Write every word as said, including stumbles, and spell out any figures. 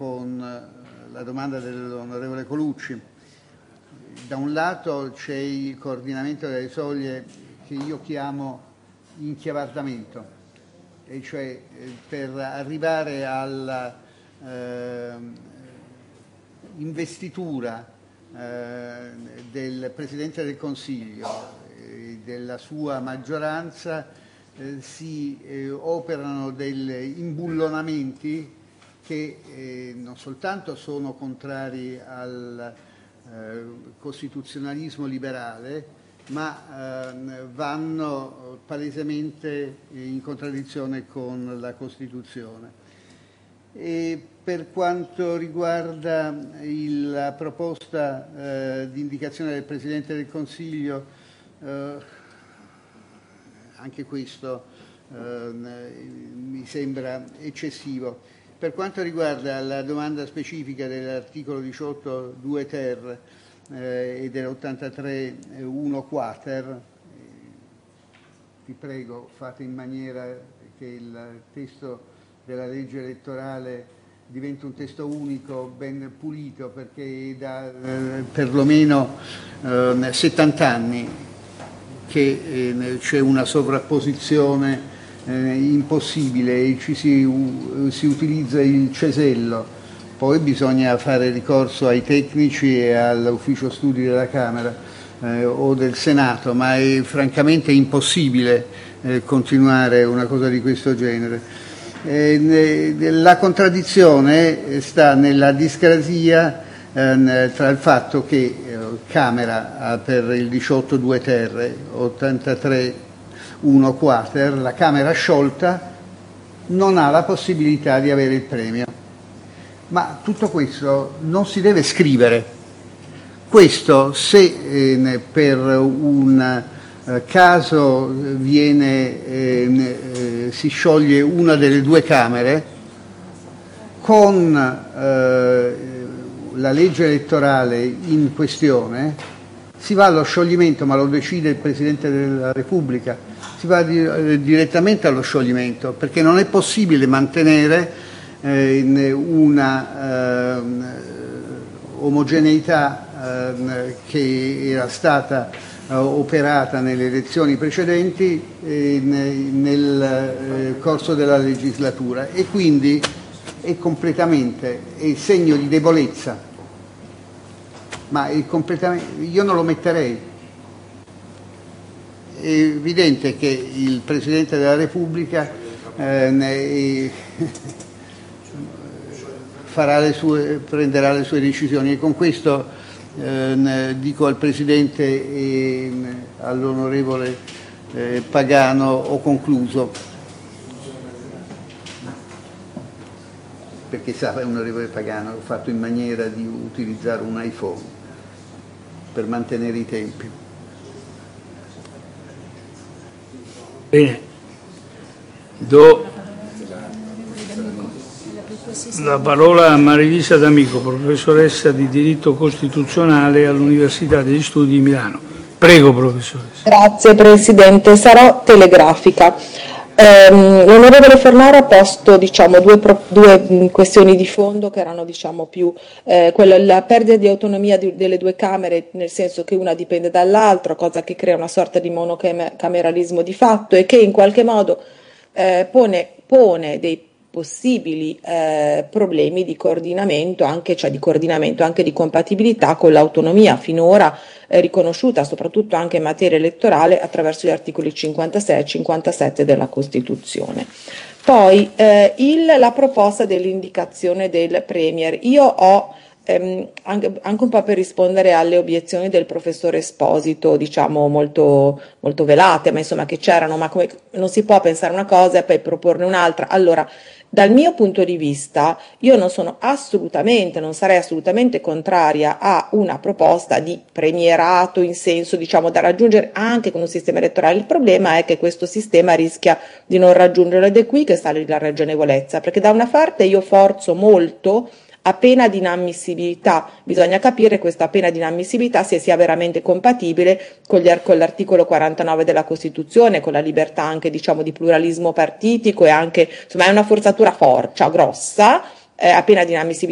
con la domanda dell'onorevole Colucci. Da un lato c'è il coordinamento delle soglie che io chiamo inchiavardamento, e cioè per arrivare alla eh, investitura eh, del Presidente del Consiglio e della sua maggioranza eh, si eh, operano degli imbullonamenti che eh, non soltanto sono contrari al eh, costituzionalismo liberale, ma eh, vanno palesemente in contraddizione con la Costituzione. E per quanto riguarda il, la proposta eh, di indicazione del Presidente del Consiglio, eh, anche questo eh, mi sembra eccessivo. Per quanto riguarda la domanda specifica dell'articolo diciotto due ter eh, e dell'ottantatré uno quater, eh, vi prego fate in maniera che il testo della legge elettorale diventi un testo unico, ben pulito, perché è da eh, perlomeno eh, settanta anni che eh, c'è una sovrapposizione Eh, impossibile e ci si, uh, si utilizza il cesello. Poi bisogna fare ricorso ai tecnici e all'ufficio studi della Camera eh, o del Senato, ma è francamente impossibile eh, continuare una cosa di questo genere. Eh, la contraddizione sta nella discrasia eh, tra il fatto che eh, Camera per il diciotto due ter, ottantatré uno quater, la Camera sciolta non ha la possibilità di avere il premio. Ma tutto questo non si deve scrivere. Questo, se eh, per un eh, caso viene, eh, eh, si scioglie una delle due Camere, con eh, la legge elettorale in questione si va allo scioglimento, ma lo decide il Presidente della Repubblica. Si va di, eh, direttamente allo scioglimento, perché non è possibile mantenere eh, una eh, omogeneità eh, che era stata eh, operata nelle elezioni precedenti eh, nel eh, corso della legislatura, e quindi è completamente è segno di debolezza, ma è completamente, io non lo metterei. È evidente che il Presidente della Repubblica eh, farà le sue, prenderà le sue decisioni, e con questo eh, dico al Presidente e all'onorevole eh, Pagano ho concluso, perché sa, onorevole Pagano, ho fatto in maniera di utilizzare un iPhone per mantenere i tempi. Bene, do la parola a Marilisa D'Amico, professoressa di diritto costituzionale all'Università degli Studi di Milano. Prego, professoressa. Grazie Presidente, sarò telegrafica. Ehm, l'onorevole Fornaro ha posto diciamo, due, pro, due mh, questioni di fondo che erano diciamo, più eh, quella, la perdita di autonomia di, delle due Camere, nel senso che una dipende dall'altra, cosa che crea una sorta di monocameralismo di fatto e che in qualche modo eh, pone, pone dei possibili eh, problemi di coordinamento, anche, cioè di coordinamento anche di compatibilità con l'autonomia finora eh, riconosciuta soprattutto anche in materia elettorale attraverso gli articoli cinquantasei e cinquantasette della Costituzione. Poi eh, il, la proposta dell'indicazione del Premier. Io ho ehm, anche, anche un po' per rispondere alle obiezioni del professore Esposito, diciamo molto, molto velate, ma insomma che c'erano, ma come non si può pensare una cosa e poi proporne un'altra. Allora, dal mio punto di vista, io non sono assolutamente, non sarei assolutamente contraria a una proposta di premierato in senso, diciamo, da raggiungere anche con un sistema elettorale. Il problema è che questo sistema rischia di non raggiungere, ed è qui che sta la ragionevolezza, perché da una parte io forzo molto a pena di inammissibilità, bisogna capire questa pena di inammissibilità se sia veramente compatibile con, gli, con l'articolo quarantanove della Costituzione, con la libertà anche diciamo di pluralismo partitico, e anche insomma è una forzatura forcia, grossa, eh, a pena di inammissibilità